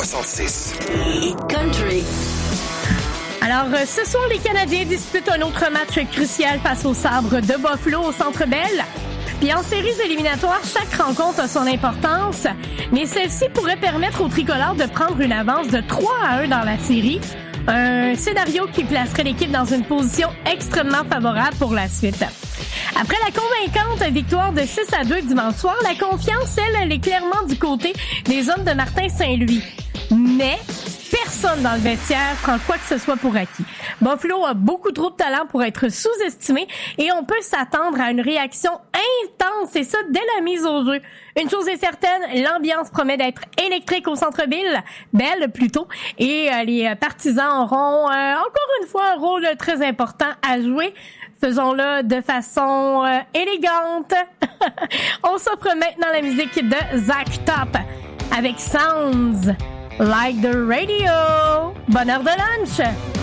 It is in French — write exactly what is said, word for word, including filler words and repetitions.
soixante-six. Hit Country. Alors, euh, ce soir, les Canadiens disputent un autre match crucial face aux Sabres de Buffalo au Centre Bell. Puis en séries éliminatoires, chaque rencontre a son importance, mais celle-ci pourrait permettre aux tricolores de prendre une avance de trois à un dans la série. Un scénario qui placerait l'équipe dans une position extrêmement favorable pour la suite. Après la convaincante victoire de six à deux dimanche soir, la confiance, elle, elle est clairement du côté des hommes de Martin Saint-Louis. Mais personne dans le vestiaire prend quoi que ce soit pour acquis. Buffalo a beaucoup trop de talent pour être sous-estimé et on peut s'attendre à une réaction intense, et ça dès la mise au jeu. Une chose est certaine, l'ambiance promet d'être électrique au centre-ville, belle plutôt, et euh, les partisans auront euh, encore une fois un rôle très important à jouer. Faisons-le de façon euh, élégante. On s'offre maintenant la musique de Zach Top avec Sounds Like the Radio. Bonne heure de lunch!